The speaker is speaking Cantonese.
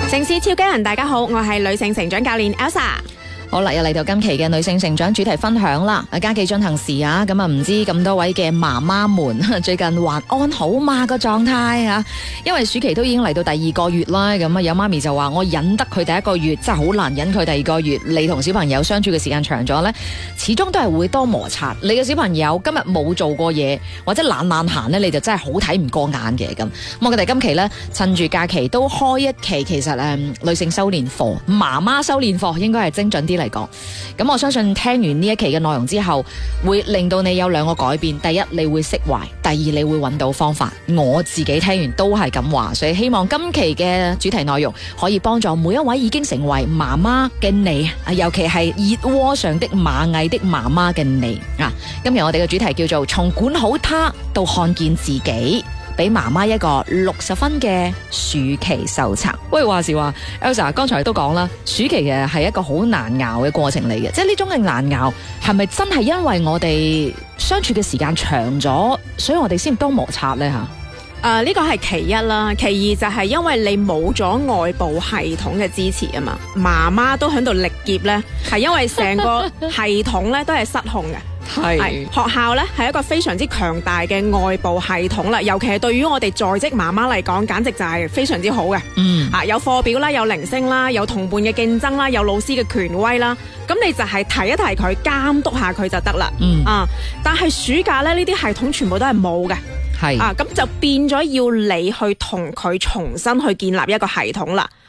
城市超家人，大家好，我係女性成長教練 Elsa。 好啦，又嚟到今期嘅女性成長主題分享啦。假期進行時啊，咁啊唔知咁多位嘅媽媽們最近還安好嘛個狀態啊？因為暑期都已經嚟到第2個月啦，咁啊有媽咪就話我忍得佢第1個月，真係好難忍佢第2個月。你同小朋友相處嘅時間長咗呢，始終都係會多摩擦。你嘅小朋友今日冇做過嘢，或者懶閒呢，你就真係好睇唔過眼嘅咁。我哋今期呢，趁住假期都開一期，其實女性修煉課、媽媽修煉課應該係精準啲嚟講。咁我相信聽完呢一期嘅內容之後，會令到你有2個改變。第一，你會釋懷；第二，你會揾到方法。我自己聽完都係咁話，所以希望今期嘅主題內容可以幫助每一位已經成為媽媽嘅你，尤其係熱鍋上的螞蟻的媽媽嘅你啊！今日我哋嘅主題叫做從管好他到看見自己，俾媽媽一個60分嘅暑期手冊。喂，話時話 Elsa 剛才都講啦，暑期嘅係一個好難熬嘅過程嚟嘅，即係呢種嘅難熬係咪真係因為我哋相處嘅時間長咗，所以我哋先多摩擦呢？吓？ 呢個係其一啦，其二就係因為你冇咗外部系統嘅支持啊嘛，媽媽都喺度力竭呢，係因為成個系統呢都係失控嘅。係學校咧係一個非常之強大嘅外部系統啦，尤其係對於我哋在職媽媽嚟講，簡直就係非常之好嘅。有課表啦，有鈴聲啦，有同伴嘅競爭啦，有老師嘅權威啦，咁你就係提一提佢，監督下佢就得啦。但係暑假咧呢啲系統全部都係冇嘅。咁就變咗要你去同佢重新去建立一個系統啦。